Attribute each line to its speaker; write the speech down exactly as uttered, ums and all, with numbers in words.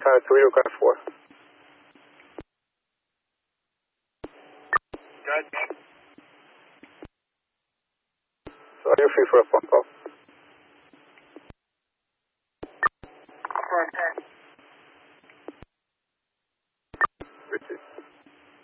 Speaker 1: Tower three, request four.
Speaker 2: Good.
Speaker 1: So are you free for a phone call?
Speaker 2: Affirmative.